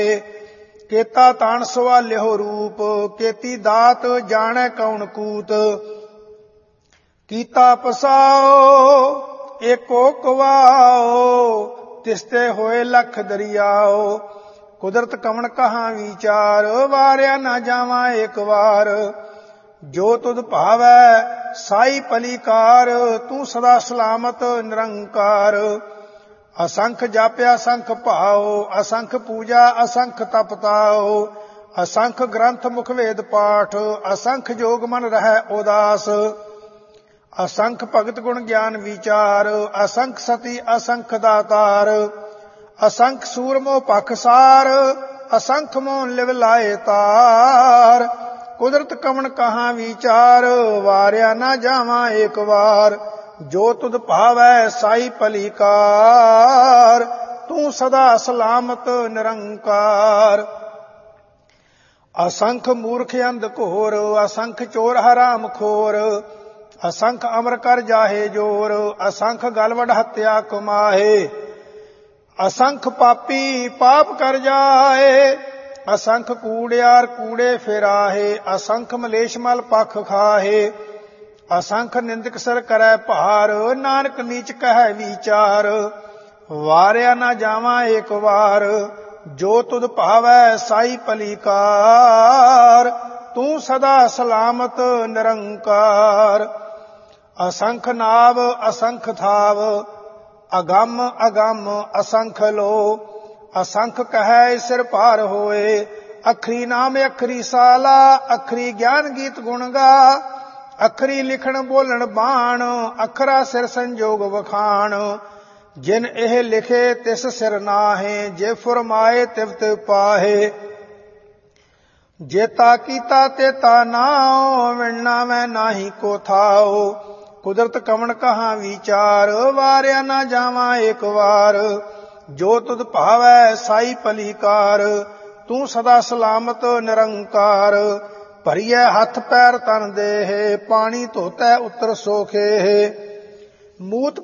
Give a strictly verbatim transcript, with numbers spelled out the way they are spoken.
केता तान सवाल्यो रूप, केती दात जाने कौन कूत। कीता पसाओ एको कवाओ, तिसते होए लख दरियाओ। कुदरत कवण कहाँ विचार, वारिया ना जावा एक बार। जो तुध भावै साई पलीकार, तू सदा सलामत निरंकार। असंख जाप्या असंख भाओ, असंख पूजा असंख तपताओ। असंख ग्रंथ मुख वेद पाठ, असंख जोग मन रहै उदास। असंख भगत गुण ज्ञान विचार, असंख सती असंख दातार। असंख सूरमो पखसार, असंख मोन लिव लाए तार। कुदरत कवण कहाँ विचार, वारिया ना जावा एक बार। जो तुध भावै साई पलीकार, तू सदा सलामत निरंकार। असंख मूर्ख अंध घोर, असंख चोर हराम खोर। असंख अमर कर जाहे जोर, असंख गलवड हत्या कमाहे। असंख पापी पाप कर जाए, असंख कूड़ियार कूड़े फिराहे। असंख मलेश मल पख खाहे, असंख निंदक सिर करै भार। नानक नीच कहै विचार, वारिया ना जावा एक बार। जो तुध भावै साई पलीकार, तू सदा सलामत निरंकार। असंख नाव असंख थाव, अगम अगम असंख लो। असंख कहै सिर भार होए, अखरी नाम अखरी साला। अखरी ज्ञान गीत गुण गा, अखरी लिखण बोलण बाण। अखरा सिर संजोग वखाण, जिन एह लिखे तिस सिर नाहे। जे फुरमाए तिवत पाहे, जेता कीता तेता नाओ। मिलना मैं नाही को थाओ, कुदरत कवण कहाँ विचार। वारिया ना जावा एक बार। जो तुध भावै साई पलीकार, तू सदा सलामत निरंकार। भरिए हथ पैर तन देह, पानी धोतै उतर सोखे। मूत